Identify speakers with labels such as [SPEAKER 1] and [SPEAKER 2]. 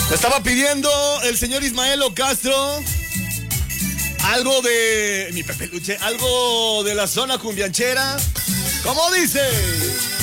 [SPEAKER 1] Estaba pidiendo el señor Ismaelo Castro algo de mi Pepe Luche, algo de la zona cumbianchera. ¿Cómo dice?